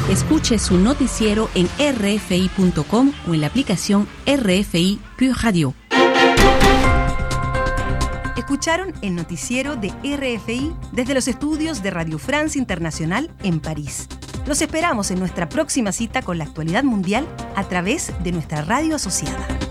Escuche su noticiero en rfi.com o en la aplicación RFI Pure Radio. Escucharon el noticiero de RFI desde los estudios de Radio France Internacional en París. Los esperamos en nuestra próxima cita con la actualidad mundial a través de nuestra radio asociada.